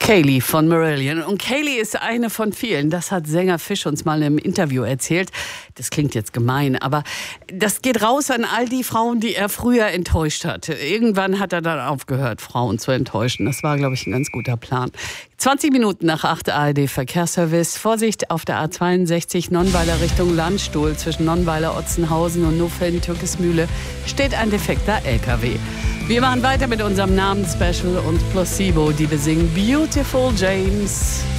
Kayleigh von Marillion. Und Kayleigh ist eine von vielen. Das hat Sänger Fish uns mal im Interview erzählt. Das klingt jetzt gemein, aber das geht raus an all die Frauen, die er früher enttäuscht hat. Irgendwann hat er dann aufgehört, Frauen zu enttäuschen. Das war, glaube ich, ein ganz guter Plan. 20 Minuten nach 8 ARD Verkehrsservice. Vorsicht auf der A62 Nonnweiler Richtung Landstuhl. Zwischen Nonnweiler, Otzenhausen und Nofelden-Türkesmühle steht ein defekter LKW. Wir machen weiter mit unserem Namensspecial und Placebo, die besingen Beautiful James.